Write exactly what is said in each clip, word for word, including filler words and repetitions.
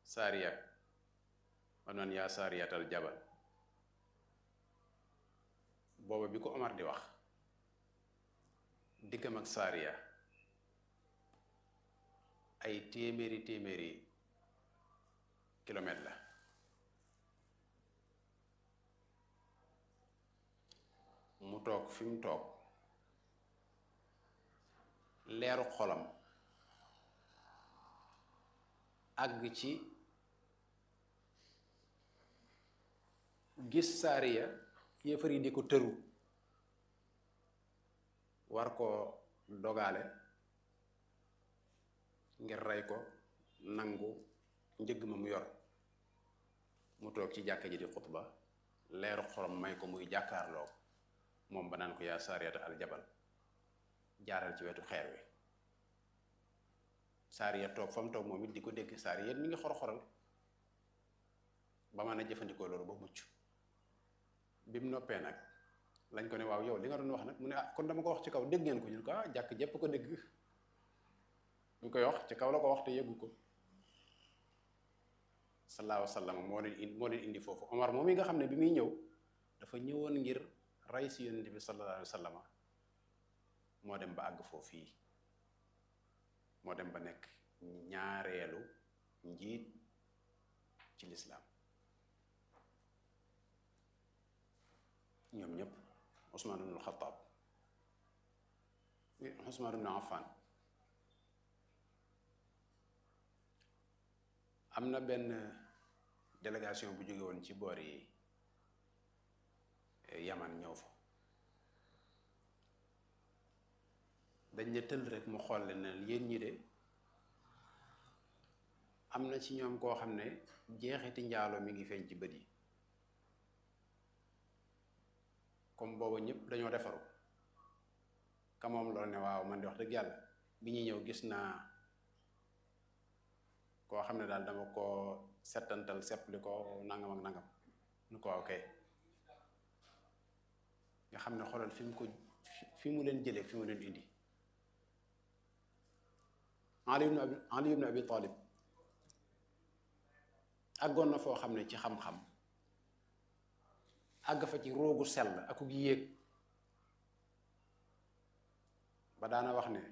saariya man naan yaa saariyatal jabal booba bi ko Omar di wax diggam ak saariya ay téeméeri téeméeri kilomètre la mu toog fi mu toog leeru xolam àgg ci gis saariya yéefar yi di ko tëru war ko dogaale ngir rey ko nangu njëgg ma mu yor mu toog ci jàkka ji di xutba leeru xolam may ko muy jàkkaarloo moom ba naan ko yaa saariyata aljabal jaaral ci wetu xeer wi saariya toog fa mu toog moom it di ko dégg saariya mi ngi xor-xoral ba mën a jëfandikoo loolu ba mucc bi mu noppee nag lañ ko ne waaw yow li nga doon wax nag mu ne ah kon dama ko wax ci kaw dégg ngeen ko ñun ko ah jàkk jépp ko dégg ñu koy wax ci kaw la ko wax te yëggu ko sallallahu alayhi wa sallam moo leen indi moo leen indi foofu Omar moom yi nga xam ne bi muy ñëw dafa ñëwoon ngir rey si yonent bi sallallahu alayhi wa sallam moo dem ba àgg foofu yi moo dem ba nekk ñaareelu njiit ci lislaam ñoom ñëpp Usmaan ibnul Xattaab Usmaan ibnu Affaan am na benn délégation bu jóge woon ci boori Yaman ñëw fa dañ ne tëll rek mu xool leen ne yéen ñi de am na ci ñoom koo xam ne jeexiti njaaloo mi ngi feeñ ci bët yi comme booba ñëpp dañoo defaru ka moom loolu ne waaw man di wax dëgg yàlla bi ñuy ñëw gis naa koo xam ne daal dama ko settantal seppli ko nangam ak nangam nu ko waaw kay nga xam ne xoolal fi mu ko fi mu leen jëlee fi mu leen indi Ali ibn Abi Ali ibn Abi Talib àggoon na foo xam ne ci xam-xam àgg fa ci roogu sell ak gi yéeg ba daana wax ne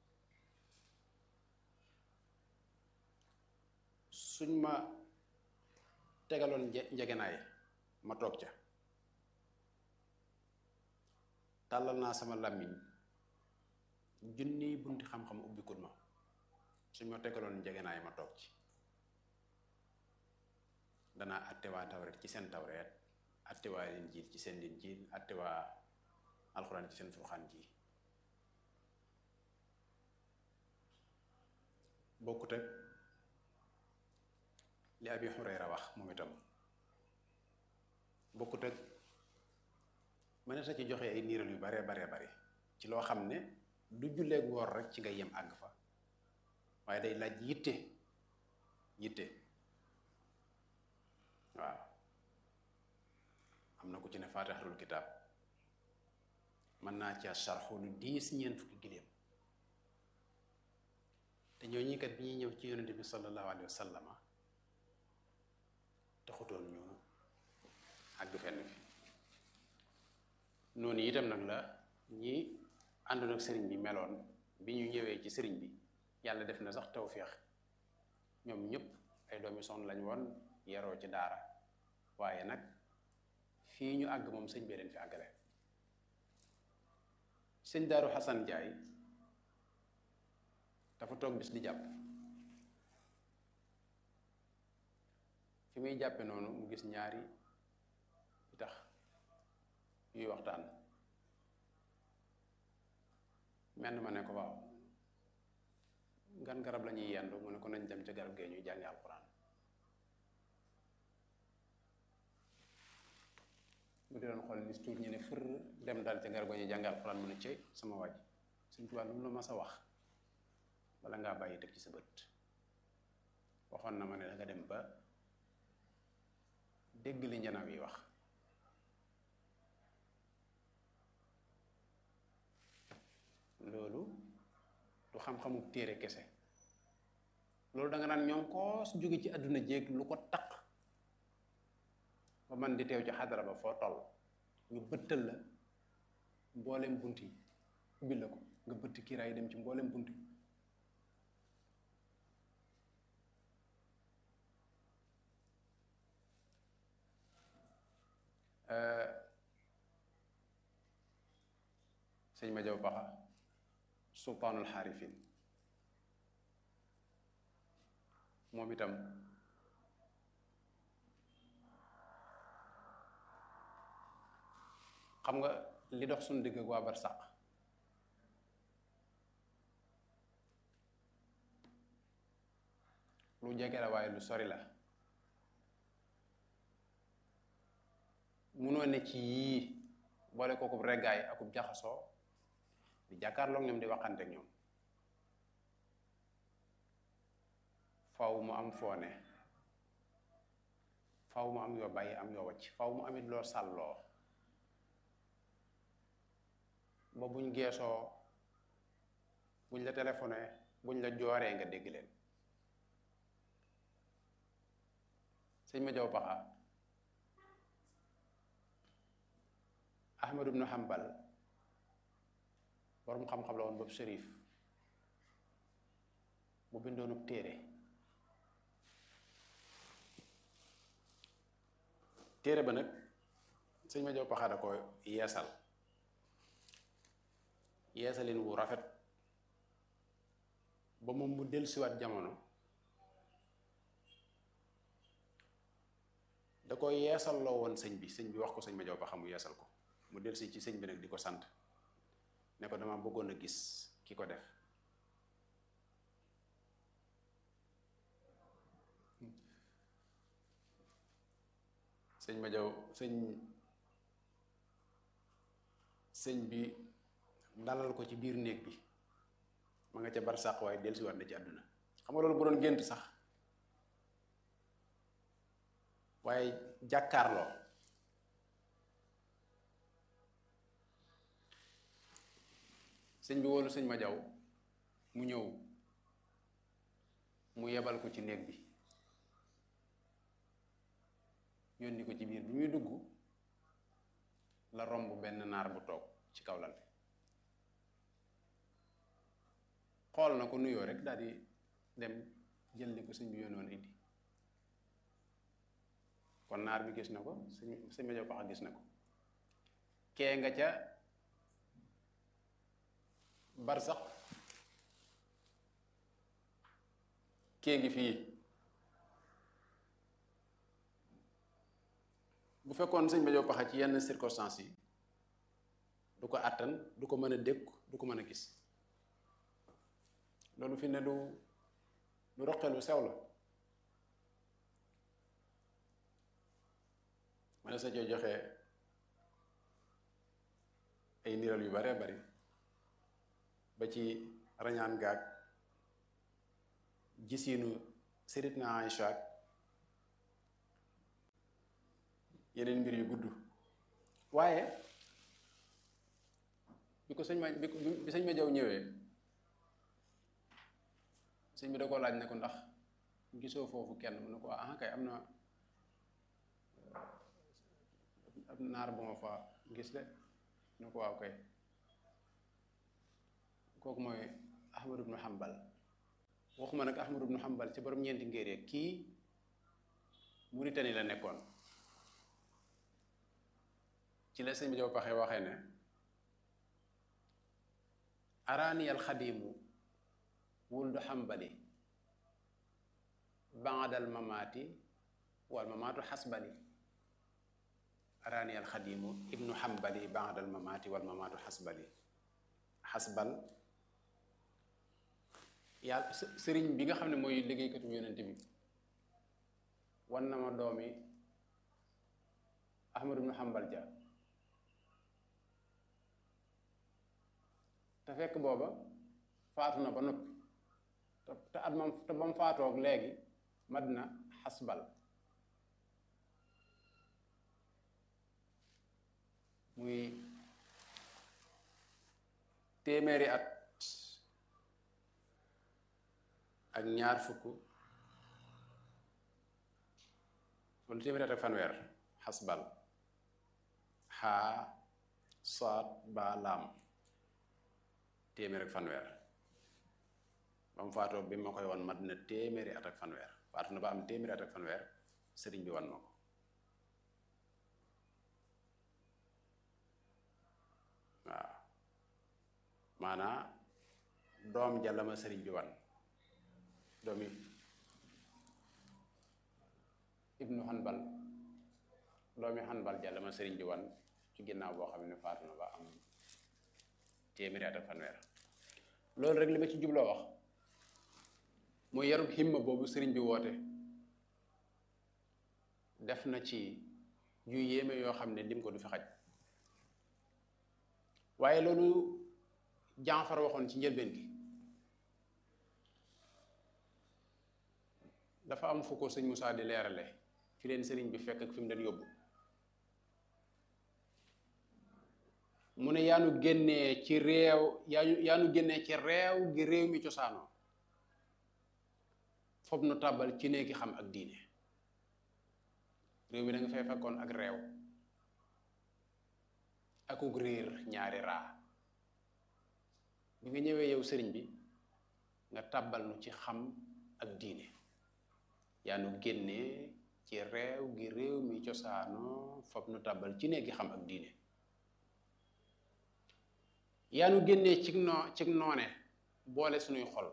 suñ ma tegaloon njegenaay ma toog ca tàllal naa sama làmmiñ junniy bunti xam-xam ubbikul ma suñ ma tegaloon njegenaay ma toog ci danaa attewaa tawreet ci seen tawreet attewaa linjiil ci seen linjiil attewaa alxuraan ci seen furxaan ji bokkut ak li Abi Hurayra wax moom itam bokkut ak mën na sa ci joxe ay niiral yu baree baree bare ci loo xam ne du julleeg woor rek ci nga yem àgg fa waaye day laaj yitte yitte waaw am na ku ci ne faatixatul kitaab mën naa ca sarxu lu diis ñeent fukki giléem te ñoo ñi kat bi ñuy ñëw ci yonente bi sallallahu alayhi wa sallama taxutoon ñu àgg fenn fi noonu itam nag la ñi àndoon ak sëriñ bi meloon bi ñu ñëwee ci sëriñ bi yàlla def na sax tawféex ñoom ñëpp ay doomi soxna lañ woon yaroo ci daara waaye nag fii ñu àgg moom sëñ bee leen fi àggale sëñ Daaru Xasan Njaay dafa toog bis di jàpp fi muy jàppe noonu mu gis ñaari yu tax yuy waxtaan menn ma ne ko waaw gan garab la ñuy yendu mu ne ko nañ dem ca garab gee ñuy jàngi alxuraan mu di doon xool nis tuut ñu ne fër dem daal ca garab gee ñuy jàngi alxuraan mu ne cey sama waaj Sëñ Tuubaa lu mu la mas a wax bala ngaa bàyyi teg ci sa bët waxoon na ma ne danga dem ba dégg li njanaaw yi wax loolu du xam-xamu téere kese loolu da nga naan ñoom koo su jóge ci àdduna jéeg lu ko taq ba man di teew ci xadara ba foo toll ñu bëttal la mboolem bunt yi ubbi la ko nga bëtt kiiraay dem ci mboolem bunt yi sëñ ma jaw paxa sultaanul xaarifin moom itam xam nga li dox suñu digg ak waa barsàq lu jege la waaye lu sori la munoo ne ci yii boole kookub reggaay akub jaxasoo di jàkkaarloog ñoom di waxante ak ñoom faw mu am foone faw mu am yoo bàyyi am yoo wacc faw mu amit loo sàlloo ba buñ geesoo buñ la téléphoné buñ la jooree nga dégg leen sëñ ma jaw paxa Ahmad ibnu Hanbal borom xam-xam la woon boobu shérif bu bindoonub téere téere ba nag sëñ ma jaw paxa da ko yeesal yeesalin wu rafet ba moom mu dellusiwaat jamono da ko yeesal loo woon sëñ bi sëñ bi wax ko sëñ ma jaw paxa mu yeesal ko mu dellusi ci sëñ bi nag di ko sant ne ko dama bëggoon a gis ki ko def sëñ ma jaw sëñ sëñ bi dalal ko ci biir néeg bi ma nga ca barsàq waaye dellusiwaat na ci àdduna xam nga loolu bu doon gént sax waaye jàkkaarloo sëñ bi woolu sëñ ma jaw mu ñëw mu yebal ko ci néeg bi yónni ko ci biir bi muy dugg la romb benn naar bu toog ci kaw lal bi xool na ko nuyoo rek daal di dem jël li ko sëñ bi yónnoon indi kon naar bi gis na ko sëñ sëñ ma jaw paxa gis na ko kee nga ca barsax kee ngi fii bu fekkoon sëñ ma jaw paxa ci yenn circonstances yi du ko àttan du ko mën a dékku du ko mën a gis loolu fi ne lu lu roqe lu sew la ma ne sa cee joxe ay niral yu bare bari ba ci rañaan gaag gisiinu Sayyidatuna Aïcha yeneen mbir yu gudd waaye bi ko sëñ ma bi ko bi sëñ ma jaw ñëwee sëñ bi da koo laaj ne ko ndax gisoo foofu kenn mu ne ko ah kay am na ab naar bu ma fa gis de mu ne ko waaw kay kooku mooy Ahmad ibnu Hanbal waxuma nag Ahmad ibnu Hanbal ci borom ñeenti ngéer yeeg kii Mauritanie la nekkoon ci la sëñ bi jaw paxe waxee ne araani al xadimu wuldu Hanbali baadal mamaati wal mamaatu xasbali araani al xadimu ibnu Hanbali baadal mamaati wal mamaatu xasbali xasbal yàlla sëriñ bi nga xam ne mooy liggéeykatu yonent bi wan na ma doomi Ahmad ibnu Hanbal ja te fekk booba faatu na ba noppi te at mam te ba mu faatoog léegi mat na xasbal muy téeméeri at ak ñaar fukk wala téeméeri at ak fanweer xasbal xaa saat ba laam téeméer ak fanweer ba mu faatoo bi ma koy wan mat na téeméeri at ak fanweer faatu na ba am téeméeri at ak fanweer sëriñ bi wan ma ko waaw maanaa doom ja la ma sëriñ bi wan doomi ibnu Hanbal doomi Hanbal ja la ma sëriñ bi wan ci ginnaaw boo xam ne faatu na ba am téeméeri at ak fanweer loolu rek li ma ci jubloo wax mooy yarub himma boobu sëriñ bi woote def na ci yu yéeme yoo xam ne lim ko du fi xaj waaye loolu Jaafar waxoon ci njëlbeen gi dafa am fu ko sëñ Moussa di leerale fi leen sëriñ bi fekk ak fi mu leen yóbbu mu ne yaanu génnee ci réew yaanu yaanu génnee ci réew gi réew mi cosaanoo foog nu tàbbal ci néegi xam ak diine réew mi da nga fay fekkoon ak réew akuk réer ñaari raa bi nga ñëwee yow sëriñ bi nga tàbbal nu ci xam ak diine yaanu génnee ci réew gi réew mi cosaanoo foog nu tàbbal ci néegi xam ak diine yaanu génnee cig noo cig noone boole suñuy xol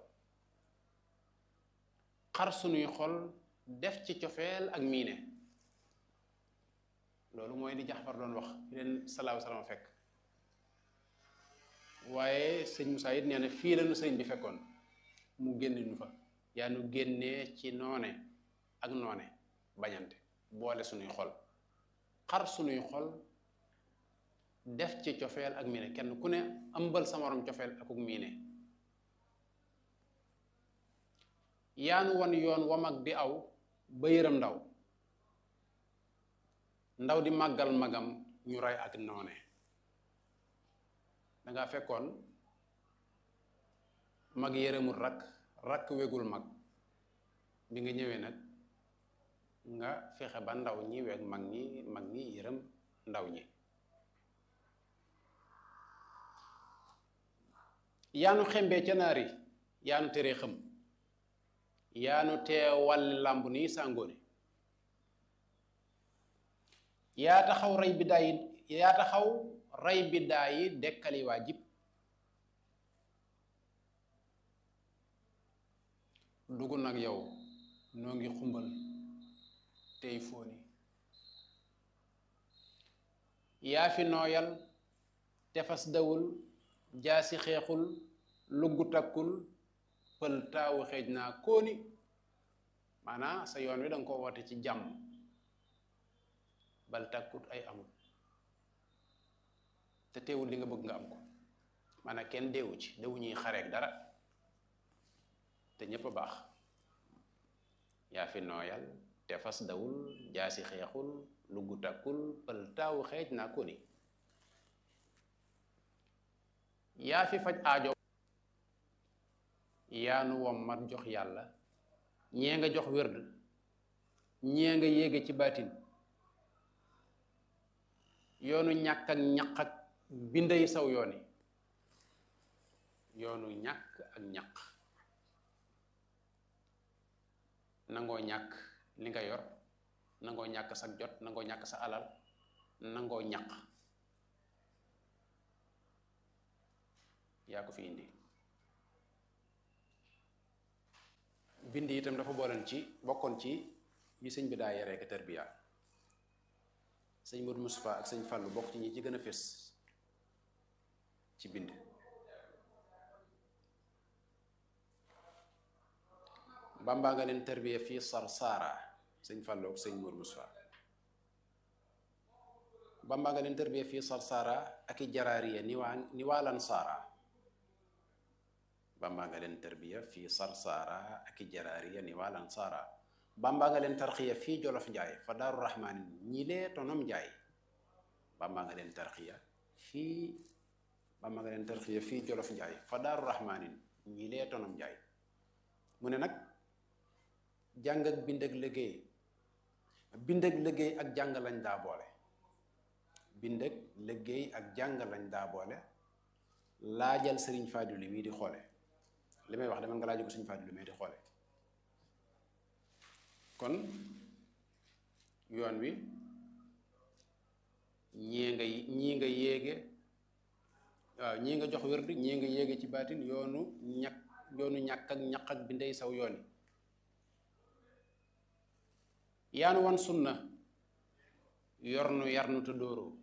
xar suñuy xol def ci cofeel ak miine loolu mooy li Jaafar doon wax fi leen salaahu salaam fekk waaye sëñ Moussa it nee na fii la nu sëriñ bi fekkoon mu génn nu fa yaanu génnee ci noone ak noone bañante boole suñuy xol xar suñuy xol def ci cofeel ak miine kenn ku ne ëmbal sa morom cofeel akuk miine yaanu wan yoon wa mag di aw ba yërëm ndaw ndaw di màggal magam ñu rey ak noone danga fekkoon mag yërëmul rakk rakk wegul mag bi nga ñëwee nag nga fexe ba ndaw ñi weg mag ñi mag ñi yërëm ndaw ñi yaanu xembee ca naari yaanu tere xëm yaanu tee wàlli làmb nii sàngoone yaa taxaw rey bi daay yaa taxaw rey bi daay dekkali waa jib dugg nag yow noo ngi xumbal tey fóoni yaa fi nooyal tefas dawul jaasi xeexul luggu takkul pël taawu xeej naa kóoni maanaa sa yoon wi danga ko woote ci jàmm bal takkut ay amul te teewul li nga bëgg nga am ko maanaam kenn deewu ci dewu ñuy xareek dara te ñépp a baax yaa fi nooyal te fas dawul jaasi xeexul luggu takkul pël taawu xeej naa kóoni yaa fi faj aajo yaa nu wom mat jox yàlla ñee nga jox wérd ñee nga yéege ci baatin yoonu ñàkk ak ñaq ak binday saw yooni yoonu ñàkk ak ñaq nangoo ñàkk li nga yor nangoo ñàkk sa jot nangoo ñàkk sa alal nangoo ñaq yaa ko fi indi bind itam dafa booleen ci bokkoon ci yi sëñ bi daa yaree ka tarbiya sëñ Modou Moustapha ak sëñ Fallou bokk ci ñi ci gën a fés ci bind Bamba nga leen tarbiya fii Sarsara sëñ Fallou ak sëñ Modou Moustapha Bamba nga leen tarbiya fii Sarsara ak i jaraariya ni waa ni waa Lansara Bamba nga leen tarbiya fii Sarsara ak i jaraariya ni waa Lansara Bamba nga leen tarxiya fii Jolof Njaay fa Daaru Rahmaan ñi lee tonom Njaay Bamba nga leen tarxiya fii Bamba nga leen tarxiya fii Jolof Njaay fa Daaru Rahmaan ñi lee tonom Njaay mu ne nag jàng ak bind ak liggéey bind ak liggéey ak jàng lañ daa boole bind ak liggéey ak jàng lañ daa boole laajal sëriñ Fadilu mii di xoole li may wax dama nga laaju ko sëriñ Fadilu mii di xoole kon yoon wi ñii nga ñii nga yéege waaw ñii nga jox wérdu ñii nga yéege ci baatin yoonu ñàkk yoonu ñàkk ak ñaq ak bi ndey saw yoon yi yaanu wan sunna yornu yarnu te dóoroo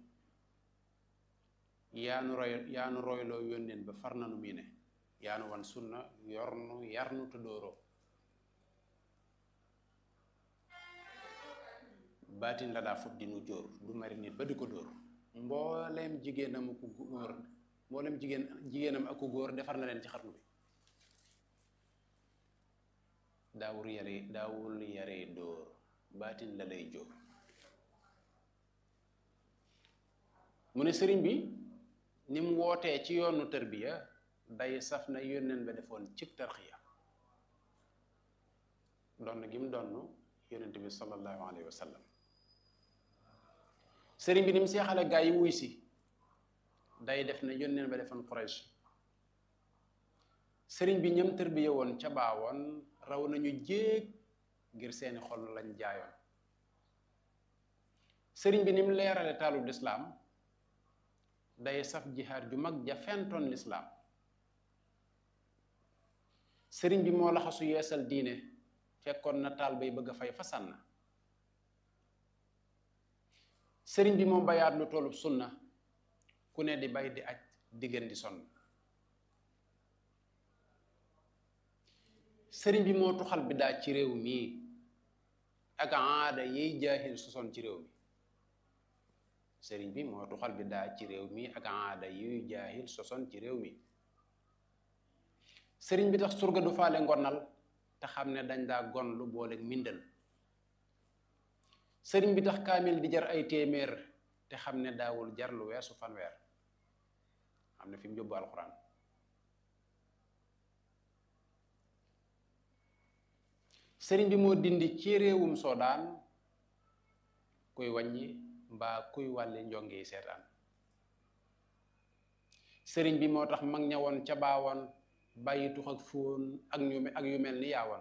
yaanu roy yaanu royloo yónneen ba far nanu mii ne yaanu wan sunna yornu yarnu te dóoroo baatin la daa fut di nu jóor du mari nit ba di ko dóor mbooleem jigéenam aku góor mbooleem jigéen jigéenam aku góor defar na leen ci xarnu bi daawul yare daawul yare dóor baatin la lay jóor mu ne sëriñ bi ni mu wootee ci yoonu tarbiya day saf na yónneen ba defoon cig tarxiya doon gi mu donn yónnent bi sallallahu alayhi wa sallam sëriñ bi ni mu seexale gaa yi wuy si day def na yónneen ba defoon Quraysh sëriñ bi ñam tarbiya woon ca baawoon raw nañu jéeg ngir seeni xol lañ jaayoon sëriñ bi ni mu leerale taalub lislaam day saf jihaad ju mag ja fentoon lislaam sëriñ bi moo laxasu yeesal diine fekkoon na taal bay bëgg a fay fa sànn sëriñ bi moo bayaat lu tollub sunna ku ne di bay di aj diggan di sonn sëriñ bi moo tuxal bi daa ci réew mii ak aada yiy jaahil sosoon ci réew mi sëriñ bi moo tuxal bi daa ci réew mi ak aada yuy jaahil sosoon ci réew mi sëriñ bi tax surga du faale ngonal te xam ne dañ daa gon lu booleeg mindal sëriñ bi tax kaamil di jar ay téeméer te xam ne daawul jar lu weesu fanweer xam ne fi mu yóbbu alxuraan sëriñ bi moo dindi ci réewum Soodaan kuy wàññi mbaa kuy wàlli njonge yi seetaan sëriñ bi moo tax mag ñawoon ca baawoon bàyyi tux ak fóon ak ñu ak yu mel ni yaawoon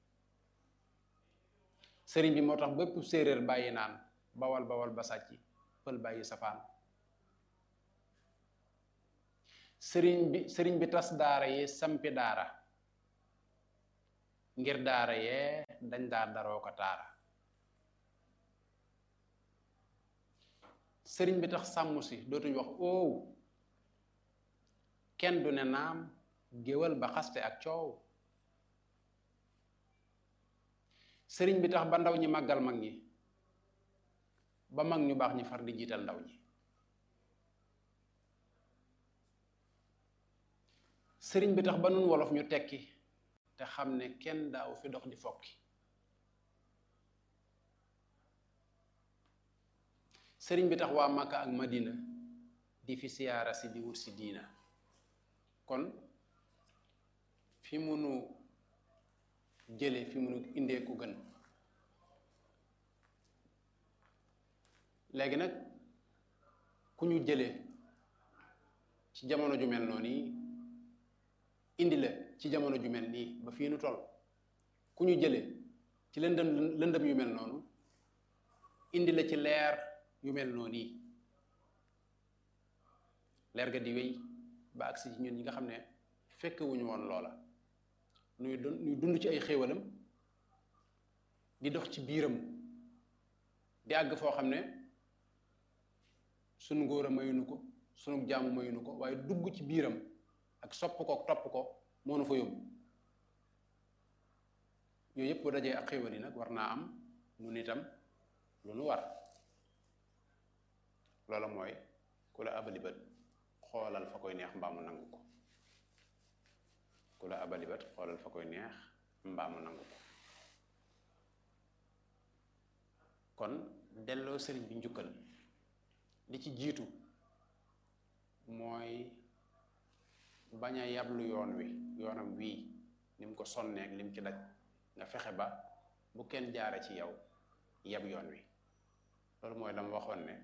sëriñ bi moo tax bépp séeréer bàyyi naan bawal bawal ba sàcci pël bàyyi safaan sëriñ bi sëriñ bi tas daara yi sampi daara ngir daara yee dañ daa daroo ko taara sëriñ bi tax sàmm si dootuñ wax oow kenn du ne naam géwal ba xaste ak coow sëriñ bi tax ba ndaw ñi màggal mag ñi ba mag ñu baax ñi far di jiital ndaw ñi sëriñ bi tax ba nun wolof ñu tekki te xam ne kenn daaw fi dox di fokki sëriñ bi tax waa Makka ak Madina di fi siyaara si di wut si diina kon fi munu jële fi munu indee ku gën léegi nag ku ñu jële ci jamono ju mel noonu indi la ci jamono ju mel nii ba fii nu toll ku ñu jële ci lëndëm lëndëm yu mel noonu indi la ci leer yu mel noonu yi leer ga di wéy ba agsi ci ñun ñi nga xam ne fekk wuñu woon loola nuy dund nuy dund ci ay xéewalam di dox ci biiram di àgg foo xam ne sunu ngóor a mayunu ko sunu jaamu mayunu ko waaye dugg ci biiram ak sopp ko topp ko moo nu fa yóbbu yooyu yëpp bu dajee ak xéewal yi nag war naa am nun itam lu nu war loola mooy ku la abali bët xoolal fa koy neex mbaamu nangu ko ku la abali bët xoolal fa koy neex mbaamu nangu ko kon delloo sëriñ bi njukkal li ci jiitu mooy bañ a yablu yoon wi yoonam wii ni mu ko sonneeg lim ci daj nga fexe ba bu kenn jaare ci yow yeb yoon wi loolu mooy la mu waxoon ne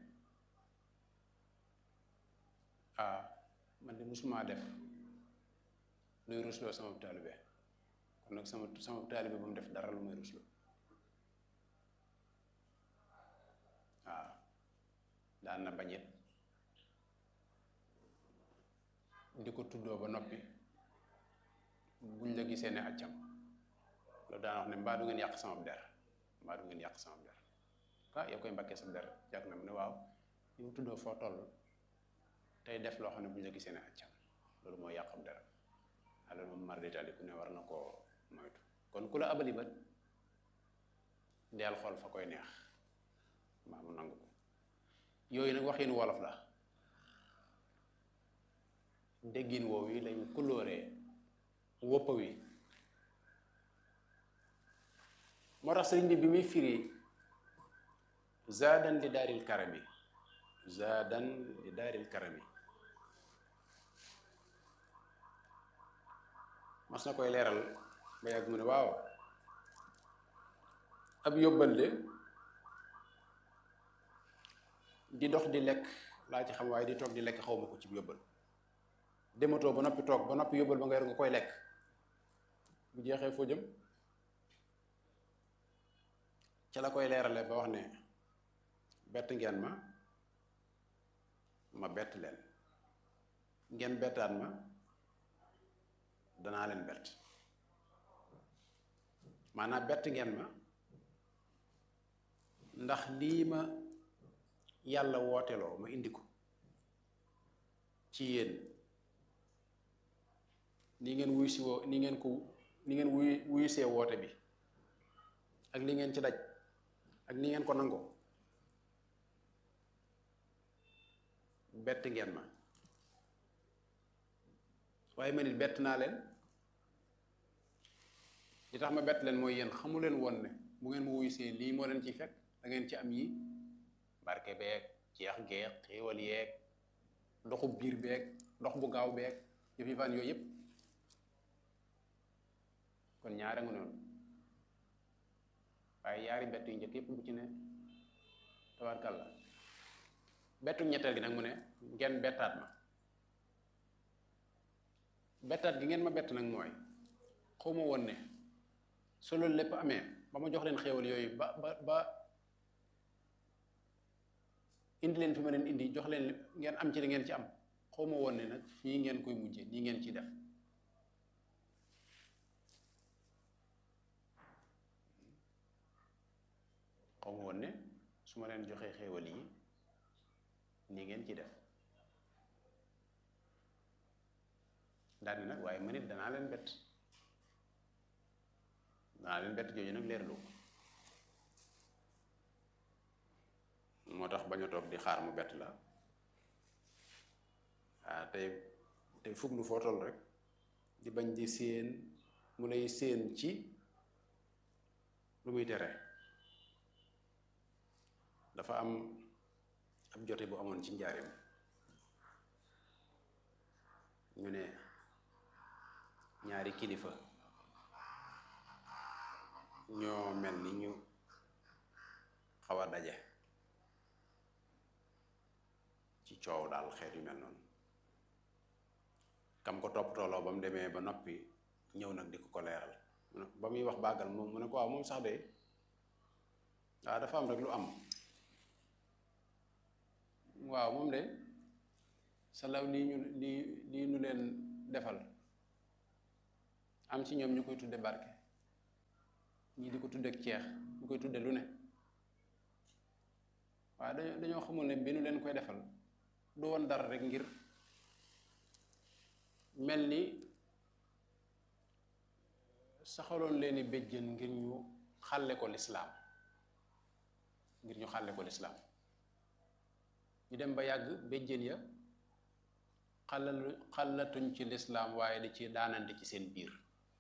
ah man de musuma def luy rusloo sama taalibe kon nag sama sama taalibe ba mu def dara lu muy rusloo waaw daan na bañet di ko tuddoo ba noppi buñ la gisee ne accam loolu daan wax ne mbaa du ngeen yàq sama der mbaa du ngeen yàq sama der ah yow koy mbakkee sa der jàkk na mu ne waaw ñu mu tuddoo foo toll tey def loo xam ne buñ la gisee ne accam loolu mooy yàqam der alors moom mar d'Italie ku ne war na koo moytu kon ku la abali ba deel xool fa koy neex maa mu nangu ko yooyu nag waxin wolof la déggin woow yi lañ kulóoree woppa wi moo tax sëriñ bi bi muy firi zaadan li daaril karami zaadan li daaril karami mas na koy leeral ba yàgg mu ne waaw ab yóbbal de di dox di lekk laa ci xam waaye di toog di lekk xaw ma ko ci yóbbal dematoo ba noppi toog ba noppi yóbbal ba nga yor nga koy lekk bu jeexee foo jëm ca la koy leerale ba wax ne bett ngeen ma ma bett leen ngeen bettaat ma danaa leen bett maanaam bett ngeen ma ndax lii ma yàlla wooteloo ma indi ko ci yéen ni ngeen wuy si woo ni ngeen ko ni ngeen wuy wuy see woote bi ak li ngeen ci daj ak ni ngeen ko nangoo bett ngeen ma waaye ma nit bett naa leen li tax ma bett leen mooy yéen xamu leen woon ne bu ngeen ma wuy see lii moo leen ciy fekk da ngeen ci am yi barke beeg jeex geex xéewal yeeg doxu biir beeg dox bu gaaw beeg yëf yi fan yooyu yëpp kon ñaare nga noonu waaye yaari bett yu njëkk yëpp bu ci ne tabarkàlla bettu ñetteel gi nag mu ne ngeen bettaat ma bettaat gi ngeen ma bett nag mooy xaw ma woon ne su loolu lépp amee ba ma jox leen xéewal yooyu ba ba ba indi leen fi ma leen indi jox leen ngeen am ci li ngeen ci am xaw ma woon ne nag fii ngeen koy mujje nii ngeen ci def xaw ma woon ne su ma leen joxee xéewal yi nii ngeen ci def daal ni nag waaye man it danaa leen bett danaa leen bett jooju nag leerlu moo tax bañ a toog di xaar mu bett la ah tey tey fuglu foo toll rek di bañ di séen mu lay séen ci lu muy tere dafa am ab jote bu amoon ci njaareem ñu ne ñaari kilifa ñoo mel ni ñu xaw a daje ci coow daal xeet yu mel noonu kam ko topp tooloo ba mu demee ba noppi ñëw nag di ko ko leeral ba muy wax bàggal moom mu ne ko waaw moom sax de waaw dafa am rek lu am waaw moom de salaw lii ñu lii lii ñu leen defal am ci ñoom ñu koy tudde barke ñii di ko tudde ak ceex ñu koy tudde lu ne waaye dañoo dañoo xamul ne bi nu leen koy defal du woon dara rek ngir mel ni saxaloon leeni béjjën ngir ñu xàlle ko lislaam ngir ñu xàlle ko lislaam ñu dem ba yàgg béjjën ya xàllalu xàllatuñ ci lislaam waaye di ci daanante ci seen biir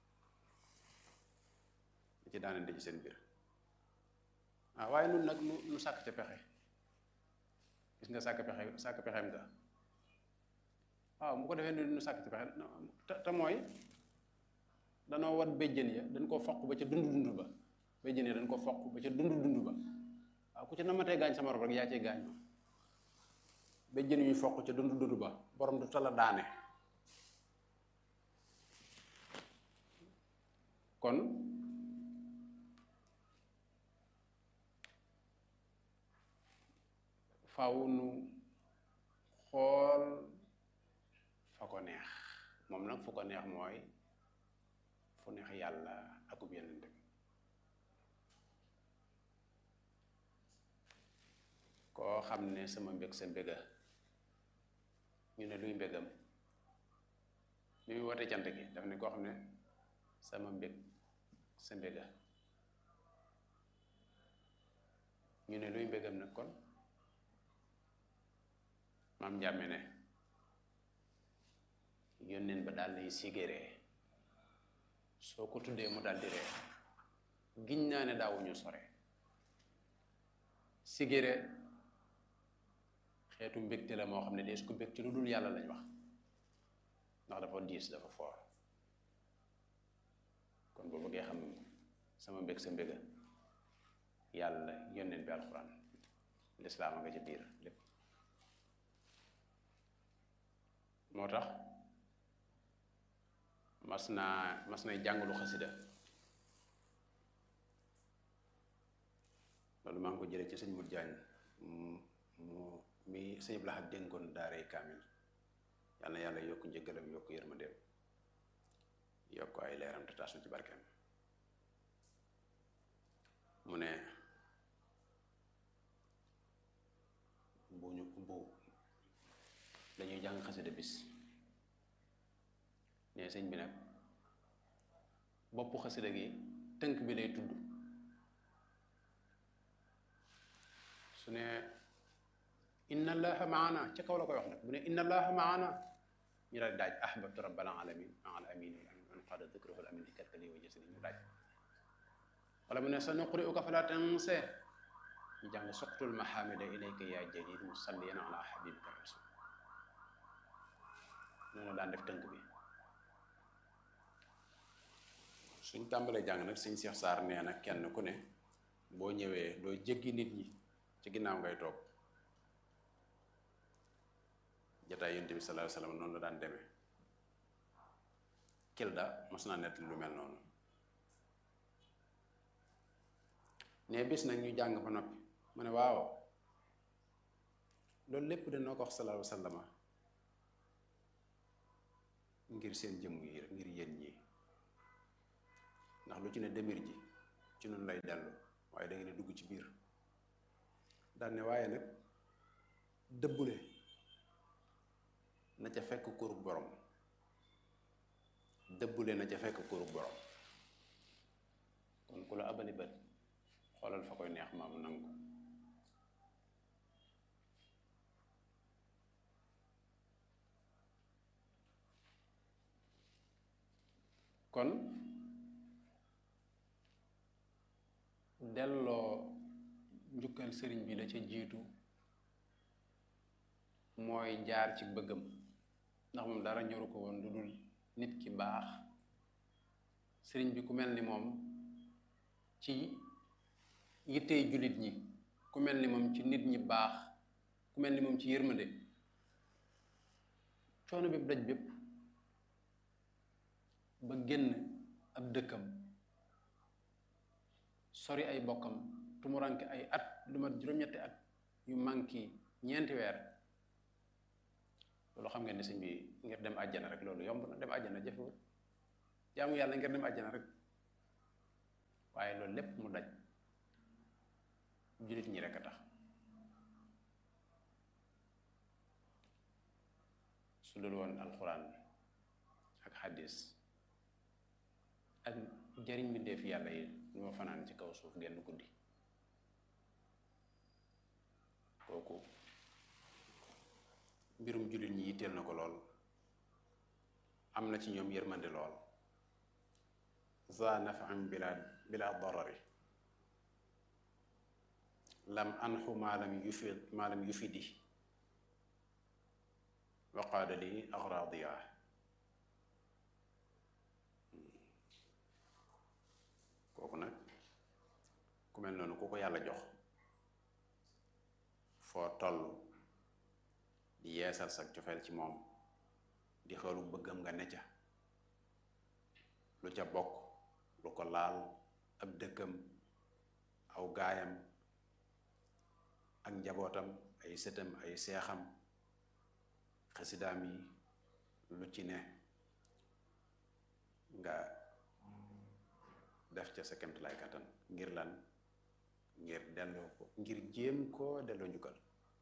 di ci daanante ci seen biir waaw waaye nun nag nu nu sàkk ca pexe gis nga sàkk pexe sàkk pexem nga waaw bu ko defee nu nu sàkk ci pexe te te mooy danoo wat béjjën ya dañ koo foq ba ca dund dund ba béjjën ya dañ ko foq ba ca dund dund ba waaw ku ci namatee gaañ sama morom rek yaa cee gaañ ma béjjën yu foq ca dund dund ba borom du tala daane kon faaw nu xool fa ko neex moom nag fu ko neex mooy fu neex yàlla akub yeneen dem koo xam ne sama mbég sa mbéga ñu ne luy mbégam bi muy wootee cant gi daf ne koo xam ne sama mbég sa mbéga ñu ne luy mbégam nag kon maam njàmme ne yónneen ba daal lay sigéree soo ko tuddee mu daal di ree giñ naa ne daawuñu sore sigéree xeetu mbégte la moo xam ne dees ko bég ci lu dul yàlla lañ wax ndax dafa diis dafa foor kon boo bëggee xam sama mbég sa mbéga yàlla yónneen bi alxuraan lislaam a nga ca biir lépp moo tax mas naa mas nay jàngalu xasida loolu maa ngi ko jëlee ci sëñ Mut Jaañ mu mi sëñ Abdul Ahad dénkoon daaray kaamil yal na yàlla yokk njëggalam yokk yërmandeem yokk ay leeram te taas na ci barkeem mu ne bu ñu bu dañuy jàng xasida bis ne sëñ bi nag boppu xasida gi tënk bi lay tudd su ne inna allaha maana ca kaw la koy wax nag bu ne inna allaha maana ñu daal daaj ahbabtu rabbal alamin al amin an qada dhikruhu al amin ikalkali wa jasadi ñu daaj wala mu ne sa nuqri'uka fala tansa ñu jàng suqtul mahamida ilayka ya jalil musalliyan ala habibika rasul noonu daan def tënk bi suñ tàmbalee jàng nag sëñ Cheikh Sarr nee na kenn ku ne boo ñëwee doo jéggi nit ñi ci ginnaaw ngay toog jataay yonent bi sallallahu alayhi wasallam noonu la daan demee Kilda mas naa nett lu mel noonu ne bis nag ñu jàng ba noppi mu ne waaw loolu lépp danoo ko wax sallallahu alayhi wasallam ngir seen jëmm yi ngir yéen ñi ndax lu ci ne demir ji ci noonu lay dellu waaye da ngeen dugg ci biir daan ne waaye nag dëbbule na ca fekk kurug borom dëbbule na ca fekk kurug borom kon ku la abali bët xoolal fa koy neex maamu nangu kon delloo njukkal sëriñ bi la ca jiitu mooy jaar ci bëggam ndax moom dara ñoru ko woon lu dul nit ki baax sëriñ bi ku mel ni moom ci yittey jullit ñi ku mel ni moom ci nit ñi baax ku mel ni moom ci yërmande coono bépp daj bépp ba génn ab dëkkam sori ay bokkam tumuranke ay at lu mat juróom-ñetti at yu manki ñeenti weer loolu xam ngeen ne sëñ bi ngir dem àjjana rek loolu yomb na dem àjjana jafewul jaamu yàlla ngir dem àjjana rek waaye loolu lépp mu daj jullit ñi rek a tax su dul woon alxuraan ak xaddis ak jariñ mbindeef yàlla yi lu ma fanaan ci kaw suuf genn guddi kooku mbirum jullit ñi yitteel na ko lool am na ci ñoom yërmande lool za naf'an bila bila darari lam anxu maalam yufi maalam yufidi wa qaada li agradiya kooku nag ku mel noonu ku ko yàlla jox foo toll di yeesal sa cofeel ci moom di xelu bëggam nga ne ca lu ca bokk lu ko laal ab dëkkam aw gaayam ak njabootam ay sëtam ay seexam xasidaam yi lu ci ne nga def ca sa kemtalaay kattan ngir lan ngir delloo ko ngir jéem koo delloo njukkal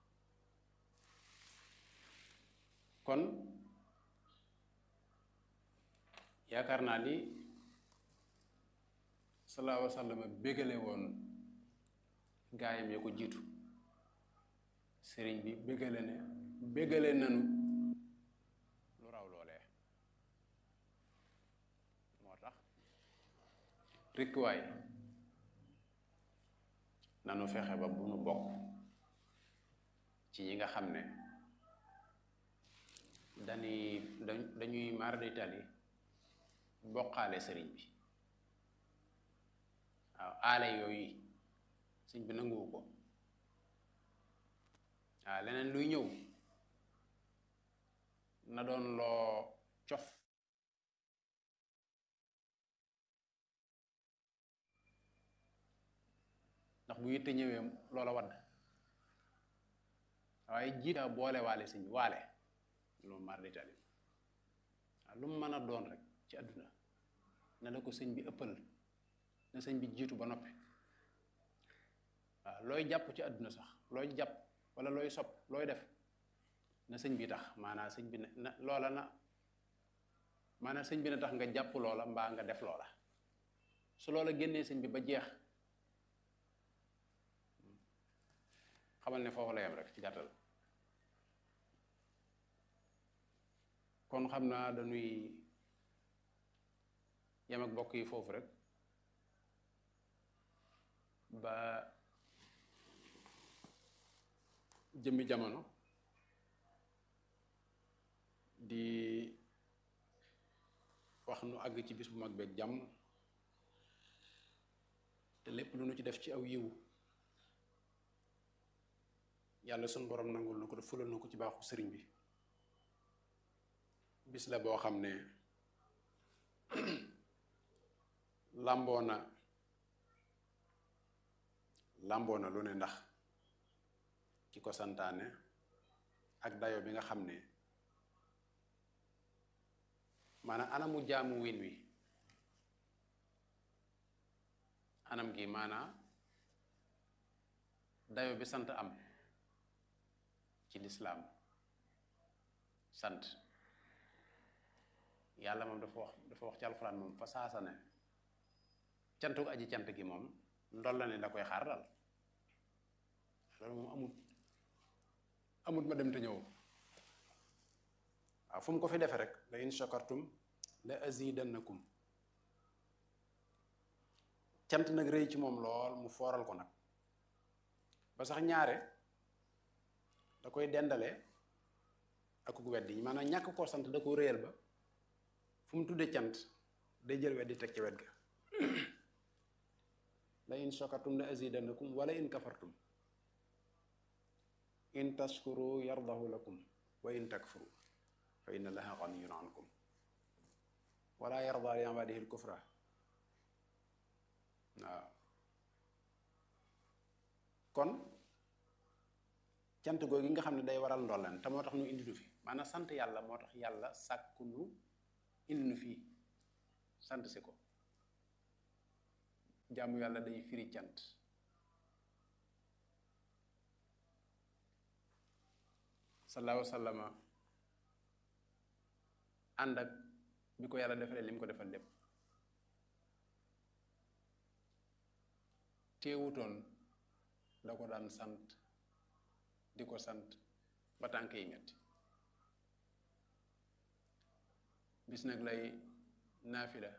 kon yaakaar naa ni sallallahu alayhi wa sallam bégale woon gaayam ya ko jiitu sëriñ bi bégale ne bégale nanu lu raw loolee moo tax rikkuwaay nanu fexe ba bu nu bokk ci ñi nga xam ne dañuy dañuy maaraditali bokkaale sëriñ bi waaw aale yooyu sëriñ bi nanguwu ko waaw leneen luy ñëw na doon loo cof ndax bu yitte ñëwee loola wadd waaye jiita boole waale sëñ bi waale loolu mar d'Italie waaw lu mu mën a doon rek ci àdduna na la ko sëñ bi ëppal na sëñ bi jiitu ba noppi waaw looy jàpp ci àdduna sax looy jàpp wala looy sopp looy def na sëñ bi tax maanaam sëñ bi na loola na maanaam sëñ bi na tax nga jàpp loola mbaa nga def loola su loola génnee sëñ bi ba jeex xamal ne foofu la yem rek ci gàttal kon xam naa dañuy yem ak bokk yi foofu rek ba jëmmi jamono di wax nu àgg ci bis bu mag beeg jàmm te lépp lu nu ci def ci aw yiwu yàlla sunu borom nangul na ko def fulal na ko ci baaxu sëriñ bi bis la boo xam ne làmboo na làmboo na lu ne ndax ki ko santaane ak dayo bi nga xam ne maanaam anamu jaamu win wi anam gi maanaam dayo bi sant am ci lislaam sant yàlla moom dafa wax dafa wax ci alxuraan moom fa saasa ne cantu aji cant gi moom ndol la ne da koy xaar dal loolu moom amut amut ma dem te ñëw waaw fu mu ko fi defe rek la in shakartum la azidannakum cant nag rëy ci moom lool mu fooral ko nag ba sax ñaare da koy dendale ak ku weddi yi maanaam ñàkk koo sant da ko réyal ba fu mu tuddee cant day jël weddi teg ci wet ga la in shakartum la azidannakum wala in kafartum in tashkuru yardahu lakum wa in takfuru fa inna allaha ganiyun ankum wala yarda li ibadihi al-kufra waaw kon cant googu nga xam ne day waral ndolleen te moo tax nu indi nu fi maanaam sant yàlla moo tax yàlla sàkku nu indi nu fii sant si ko jaamu yàlla day firi cant sallallahu alayhi wa sallam ànd ak bi ko yàlla defalee li mu ko defal lépp teewutoon da ko daan sant di ko sant ba tànk yi metti bis nag lay naafila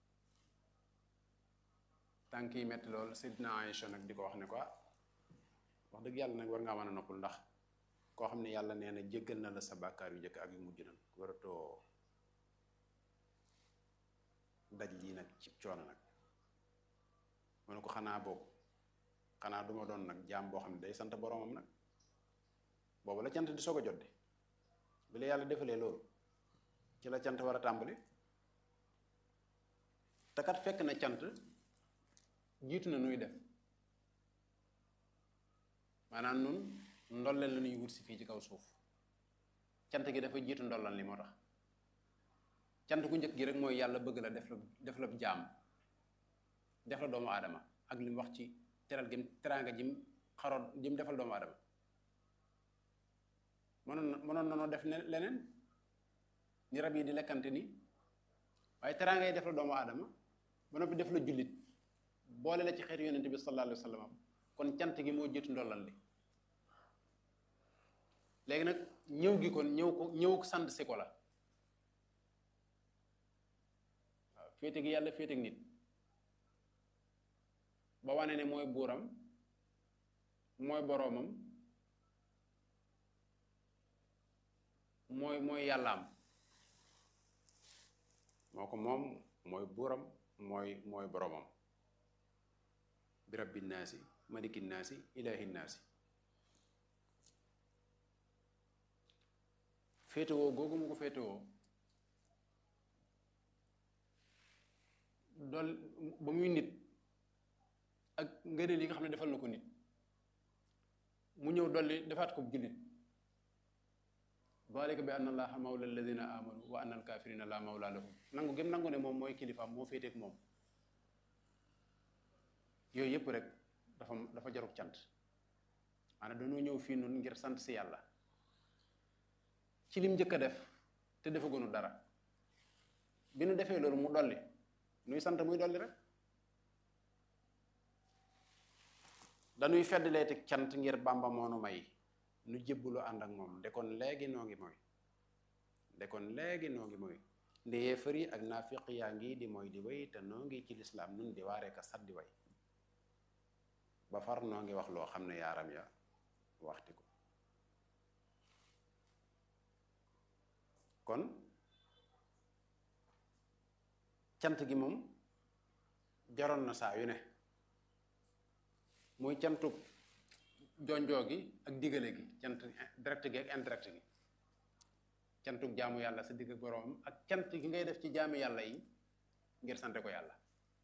tànk yi metti lool Seydina Aïcha nag di ko wax ne ko wax dëgg yàlla nag war ngaa mën a noppul ndax koo xam ne yàlla nee na jéggal na la sa bàkkaar yu njëkk ak yu mujj nag waratoo daj lii nag ci coono nag mu ne ko xanaa boobu xanaa duma doon nag jaam boo xam ne day sant boromam nag boobu la cant di soog a jot de bi la yàlla defalee loolu ci la cant war a tàmbali te kat fekk na cant jiitu na nuy def maanaam nun ndolleen la ñuy wut si fii ci kaw suuf cant gi dafa jiitu ndollan li moo tax cant gu njëkk gi rek mooy yàlla bëgg la def la def la jaam def la doomu aadama ak li mu wax ci teral gi teraanga jim xaroon jim defal doomu aadama mënoon na mënoon nanoo def ne leneen ni rab yi di lekkante ni waaye teraanga yi def la doomu aadama ba noppi def la jullit boole la ci xeetu yonente bi sallallahu alayhi wa sallam kon cant gi moo jiitu ndollal li léegi nag ñëw gi kon ñëw ko ñëw sant si ko la waaw féete gi yàlla féete gi nit ba wane ne mooy buuram mooy boroomam mooy mooy yàllaam moo ko moom mooy buuram mooy mooy boroomam bi rabbi naasi maliki naasi ilaahi naasi féetewoo googu mu ko féetewoo dool ba muy nit ak ngëneel yi nga xam ne defal na ko nit mu ñëw dolli defaat ko jullit daalika bi anna allaha mawla alladina amanu wa anna alkafirina la mawla lahum nangu gém nangu ne moom mooy kilifaam moo féeteeg moom yooyu yëpp rek dafa dafa jarug cant maanaam dañoo ñëw fii noonu ngir sant si yàlla ci lim njëkk a def te defagunu dara bi nu defee loolu mu dolli nuy sant muy dolli rek dañuy feddlee teg cant ngir Bàmba moonu may nu jébbulu ànd ak moom ndekoon léegi noo ngi mooy ndekoon léegi noo ngi mooy nde yéefar yi ak naafiq yaa ngi di mooy di way te noo ngi ci lislaam nun di waaree ka sat di way ba far noo ngi wax loo xam ne yaaram ya waxti ko kon cant gi moom jaroon na saa yu ne muy cantu jonjoo gi ak digale gi cant direct gi ak indirect gi cantu jaamu yàlla sa digg ak boroomam ak cant gi ngay def ci jaamu yàlla yi ngir sante ko yàlla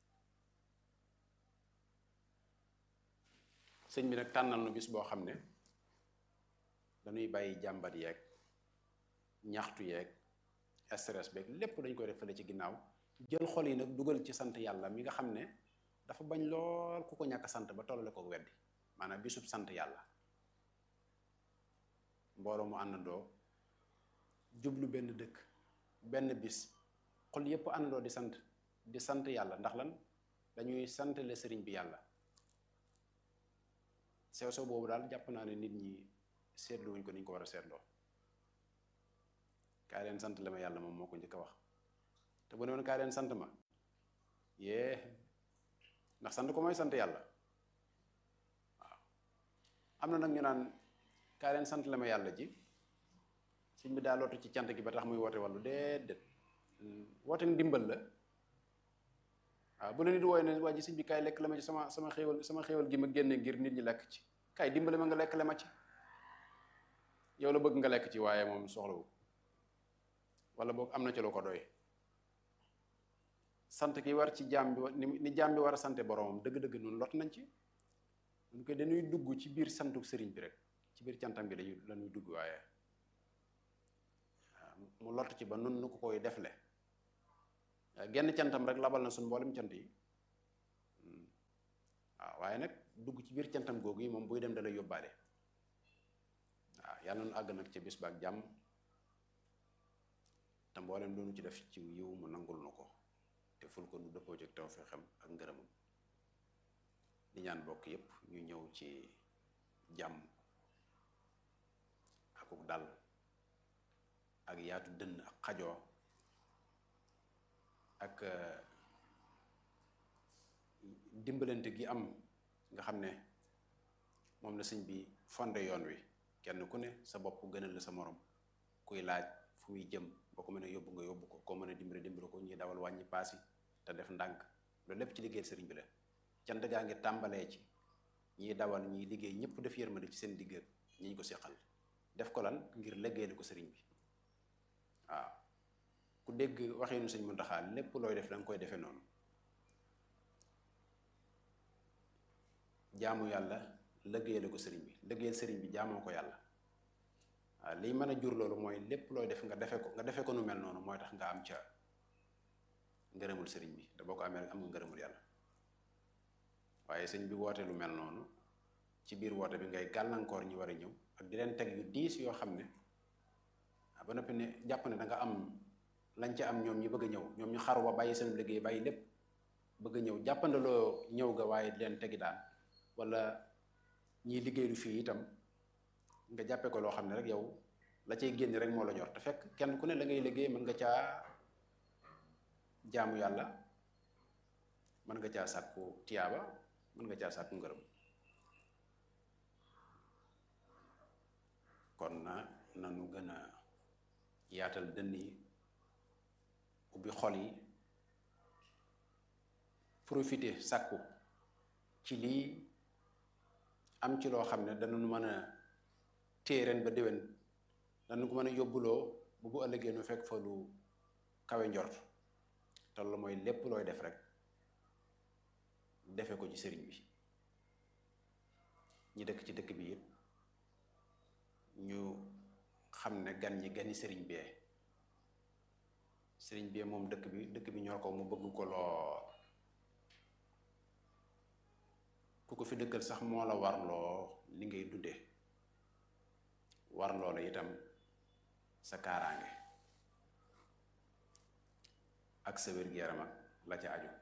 sëñ bi nag tànnal nu bis boo xam ne dañuy bàyyi jàmbat yeeg ñaxtu yeeg stress beeg lépp dañ koy def fële ci ginnaaw jël xol yi nag dugal ci sant yàlla mi nga xam ne dafa bañ lool ku ko ñàkk sant ba tollale ko weddi maanaam bisub sant yàlla mbooloo mu àndandoo jublu benn dëkk benn bis xol yépp àndandoo di sant di sant yàlla ndax lan dañuy santale sëriñ bi yàlla sew sew boobu daal jàpp naa ne nit ñi seetluwuñ ko niñ ko war a seetloo kaay leen sant la ma yàlla moom moo ko njëkk a wax te bu ne woon kaay leen sant ma yee ndax sant ko mooy sant yàlla waaw am na nag ñu naan kaay leen sant la ma yàlla ji sëñ bi daa lootu ci cant gi ba tax muy woote wàllu déedéet woote ndimbal la waaw bu la nit wooye ne waa ji sëñ bi kaay lekk la ma ci sama sama xéewal sama xéewal gi ma génne ngir nit ñi lekk ci kaay dimbale ma nga lekk la ma ci yow la bëgg nga lekk ci waaye moom soxlawu wala boog am na ci lu ko doy sant ki war ci jaam bi ni jaam bi war a sante boromam dëgg-dëgg noonu lot nañ ci ñu koy dañuy dugg ci biir santuk sëriñ bi rek ci biir cantam gi dañuy lañuy dugg waaye mu lott ci ba nun nu ko koy defle genn cantam rek labal na suñ mboolem cant yi waaw waaye nag dugg ci biir cantam googu yi moom buy dem da lay yóbbaale waaw yàlla nu àgg nag ca bis ba ak jàmm te mboolem doonu ci def ci yiw mu nangul nu ko te ful ko nu dëppoo ci tawfeexam ak ngërëmam di ñaan bokk yépp ñu ñëw ci jàmm akuk dal ak yaatu dënn ak xajoo ak dimbalante gi am nga xam ne moom la sëñ bi fonde yoon wi kenn ku ne sa bopp gënal la sa morom kuy laaj fu muy jëm boo ko mën a yóbbu nga yóbbu ko koo mën a dimbali dimbali ko ñuy dawal wàññi paas yi te def ndànk loolu lépp ci liggéey sëriñ bi la cant gaa ngi tàmbalee ci ñiy dawal ñiy liggéey ñëpp def yërmande ci seen digg ñi ñu ko seqal def ko lan ngir liggéeyal ko sëriñ bi waaw ku dégg waxinu sëñ Muntaxa lépp looy def da nga koy defee noonu jaamu yàlla liggéeyal ko sëriñ bi liggéeyal sëriñ bi jaamoo ko yàlla waaw liy mën a jur loolu mooy lépp looy def nga defe ko nga defe ko nu mel noonu mooy tax nga am ca ngërëmul sëriñ bi te boo ko amee am nga ngërëmul yàlla waaye sëñ bi woote lu mel noonu ci biir woote bi ngay gàllankoor ñi war a ñëw ak di leen teg yu diis yoo xam ne ba noppi ne jàpp ne da nga am lañ ca am ñoom ñi bëgg a ñëw ñoom ñu xaru ba bàyyi seen liggéey bàyyi lépp bëgg a ñëw jàppandaloo ñëw ga waaye di leen tegi daan wala ñiy liggéey lu fii itam nga jàppee ko loo xam ne rek yow la cay génn rek moo la ñor te fekk kenn ku ne la ngay liggéey mën nga caa jaamu yàlla mën nga caa sàkku tiyaaba mën nga caa sàkku ngërëm kon na nanu gën a yaatal dënn yi ubbi xol yi profité sàkku ci lii am ci loo xam ne danañu mën a téye ren ba déwén danañu ko mën a yóbbuloo bu bu ëllëgee nu fekk fa lu kawe njort te loolu mooy lépp looy def rek defe ko ci sëriñ bi ñi dëkk ci dëkk bi it ñu xam ne gan ñi gani sëriñ bee sëriñ bee moom dëkk bi dëkk bi ñor ko mu bëgg ko lool ku ko fi dëkkal sax moo la warloo li ngay dunde warloo la itam sa kaaraange ak sa wér-gu-yaram ak la ca aju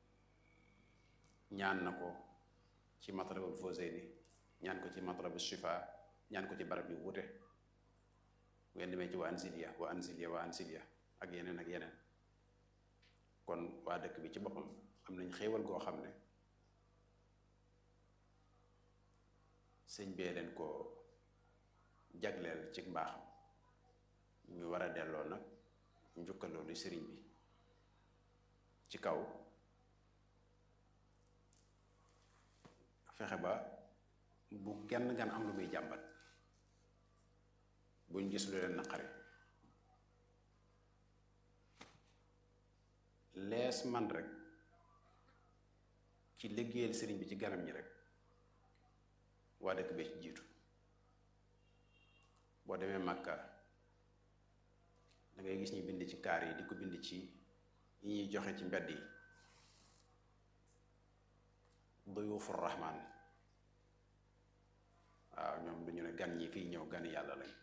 ñaan na ko ci Matlabul Fawzayni ñaan ko ci Matlabu Shifa ñaan ko ci barab yu wute ngeen demee ci wa anziliya wa anziliya wa anziliya ak yeneen ak yeneen kon waa dëkk bi ci boppam am nañ xéewal goo xam ne sëñ bee leen ko jagleel ci mbaaxam ñu war a delloo nag njukkaloo lu sëriñ bi ci kaw fexe ba bu genn gan am lu muy jàmbat buñ gis lu leen naqari lees man rek ci liggéeyal sëriñ bi ci ganam ñi rek waa dëkk bee ci jiitu boo demee Màkka da ngay gis ñu bind ci kaar yi di ko bind ci yi ñuy joxe ci mbedd yi duyufur rahman waaw ñoom duñu ne gan ñi fii ñëw gani yàlla lañ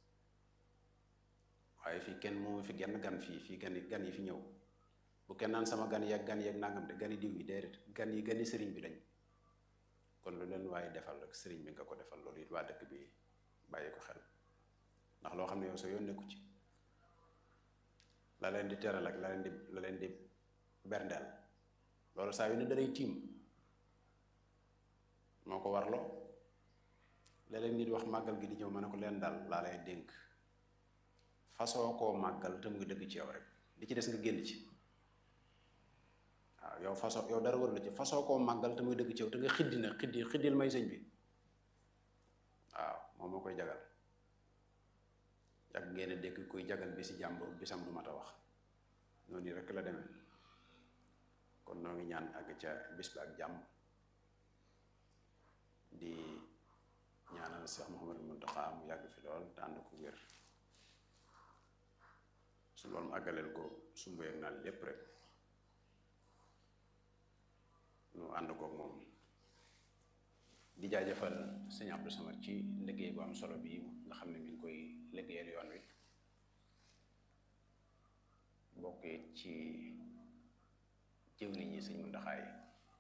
waaye fii kenn moomu fi genn gan fii fii gani gan yi fi ñëw bu kenn naan sama gan yeeg gan yeeg nangam de gani diw yi déedéet gan yi gani sëriñ bi lañ kon lu leen waaye defal rek sëriñ bi nga ko defal loolu it waa dëkk bi bàyyi ko xel ndax loo xam ne yow soo yoon nekku ci la leen di teral ak la leen di la leen di berndeel loolu saa yu ne danay tiim moo ko warloo léeg-léeg nit wax màggal gi di ñëw ma ne ko leen daal laa lay dénk fasoo koo màggal te muy dëgg ci yow rek li ci des nga génn ci waaw yow façon yow dara war la ci façon koo màggal te muy dëgg ci yow te nga xiddi na xiddi xiddil may sëñ bi waaw moom moo koy jagal yàgg ngeen a dégg kuy jagal bi si jàmbur bisam du mat a wax noonu rek la demee kon noo ngi ñaan àgg ca bis ba ak jàmm di ñaanal Cheikh Mouhamadou Mountakha mu yàgg fi lool te ànd ko wér su loolu mu àggaleel ko su mboyeeg naan lépp rek nu ànd kook moom di jaajëfal sëñ Abdou Samad ci liggéey bu am solo bi nga xam ne mi ngi koy liggéeyal yoon wi bokk ci jëwriñ ñi sëñ Mountakha yi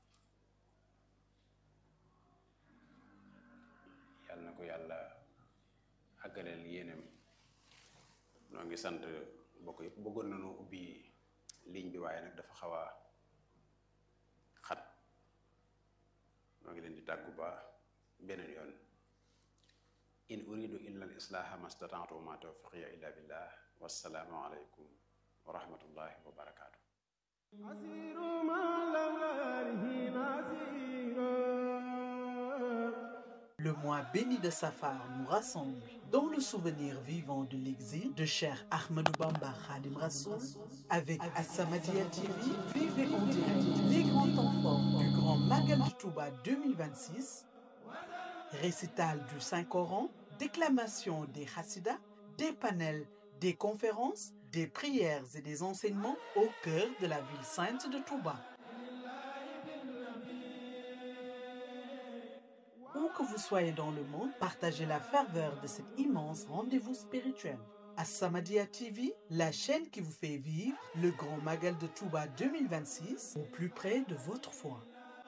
yàlla na ko yàlla àggaleel yéenem noo ngi sant bokk yëpp bëggoon nañu ubbi ligne bi waaye nag dafa xaw a xat noo ngi leen di tàggu ba beneen yoon in uridu illa al islaaha mastata'tu wa ma tawfiqiya illa billah wassalaamu aleykum wa rahmatullahi wa barakaatu Le mois béni de Safar nous rassemble dans le souvenir vivant de l'exil de Cheikh Ahmadou Bamba Khadim Rassoul. Avec As-Samadiyya T V, vivez en direct les grands temps forts du Grand Magal de Touba deux mille vingt-six, récital du Saint-Coran, déclamation des Hassidas, des panels, des conférences, des prières et des enseignements au cœur de la ville sainte de Touba. Où que vous soyez dans le monde, partagez la ferveur de cet immense rendez-vous spirituel. As-Samadiyya T V, la chaîne qui vous fait vivre le Grand Magal de Touba deux mille vingt-six au plus près de votre foi.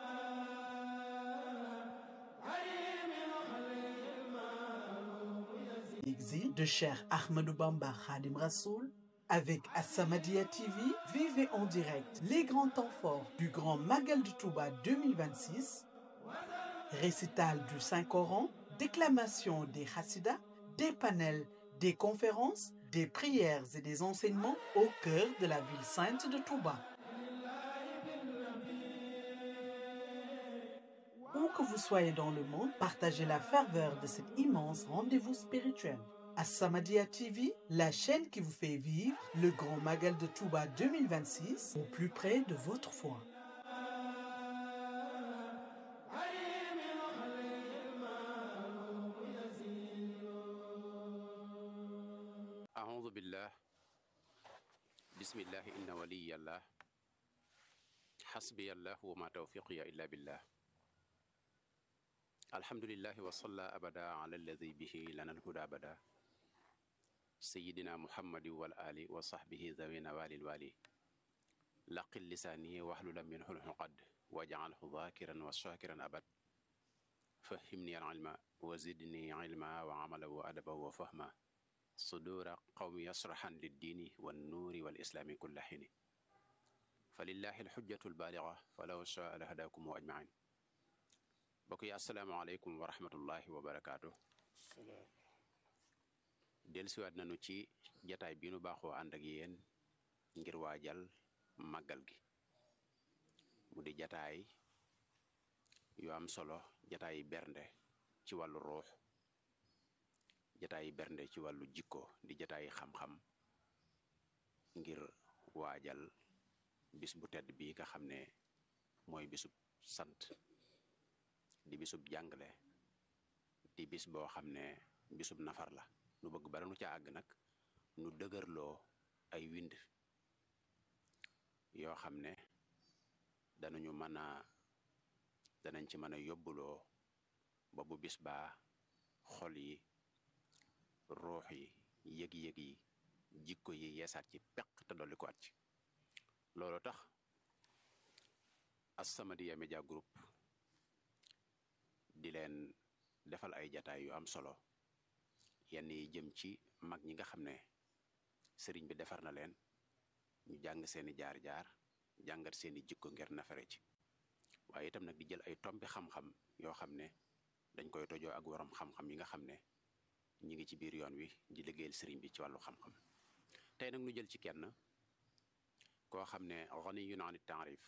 L'exil de Cheikh Ahmadou Bamba Khadim Rassoul. Avec As-Samadiyya T V, vivez en direct les grands temps forts du Grand Magal de Touba deux mille vingt-six, récital du Saint-Coran, déclamation des Hassidas, des panels, des conférences, des prières et des enseignements au cœur de la ville sainte de Touba. Où que vous soyez dans le monde, partagez la ferveur de cet immense rendez-vous spirituel. As-Samadiyya T V, la chaîne qui vous fait vivre le Grand Magal de Touba deux mille vingt-six au plus près de votre foi. أعوذ بالله بسم الله إن ولي الله حسبي الله وما توفيقي إلا بالله الحمد لله وصلى أبدا على الذي به لنا الهدى أبدا سيدنا محمد والآل وصحبه ذوي نوال الوالي لقل لساني واحلل منه العقد واجعله ذاكرا وشاكرا أبد فهمني العلم وزدني علما وعملا وأدبا وفهما صدور قوم يصرحا للدين والنور والإسلام كل حين فلله الحجة البالغة فلو شاء لهداكم أجمعين بقي السلام عليكم ورحمة الله وبركاته dellusiwaat nañu ci jataay bi nu baaxoo ànd ak yéen ngir waajal màggal gi mu di jataay yu am solo jataay bernde ci wàllu ruux jataay bernde ci wàllu jikko di jataay xam-xam ngir waajal bis bu tedd bi nga xam ne mooy bisub sant di bisub jàngale di bis boo xam ne bisub nafar la nu bëgg bara nu ca àgg nag nu dëgërloo ay wind yoo xam ne danañu mën a danañ ci mën a yóbbuloo ba bu bis baa xol yi ruux yi yëg-yëg yi jikko yi yeesaat ci peq te dolli ko at ci loolu tax As-Samadiyya Media Group di leen defal ay jataay yu am solo yenn yi jëm ci mag ñi nga xam ne sëriñ bi defar na leen ñu jàng seeni jaar-jaar jàngat seeni jikko ngir nafare ci waaye itam nag di jël ay tombi xam-xam yoo xam ne dañ koy tojoo ak waram xam-xam yi nga xam ne ñi ngi ci biir yoon wi di liggéeyal sëriñ bi ci wàllu xam-xam tey nag nu jël ci kenn koo xam ne ghaniyun ani taarif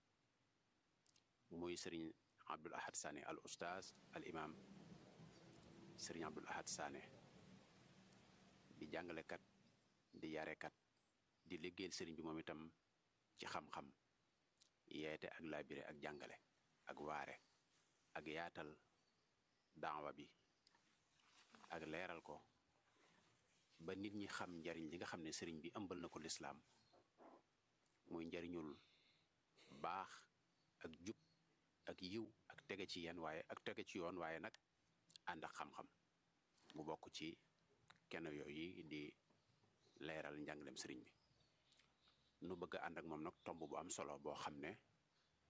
muy sëriñ Abdul Ahad Sané al oustaz al imam sëriñ Abdul Ahad Sané di jàngalekat di yarekat di liggéeyal sëriñ bi moom itam ci xam-xam yeete ak labiré ak jàngale ak waare ak yaatal daawa bi ak leeral ko ba nit ñi xam njariñ li nga xam ne sëriñ bi ëmbal na ko lislaam muy njariñul baax ak jub ak yiw ak tege ci yenn waaye ak tege ci yoon waaye nag ànd ak xam-xam mu bokk ci kenn yooyu di leeral njàngalem sëriñ bi nu bëgg a ànd ak moom nag tomb bu am solo boo xam ne